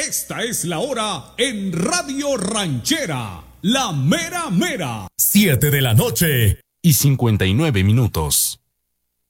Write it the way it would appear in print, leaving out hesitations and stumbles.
Esta es la hora en Radio Ranchera, la mera mera. 7 de la noche y 59 minutos.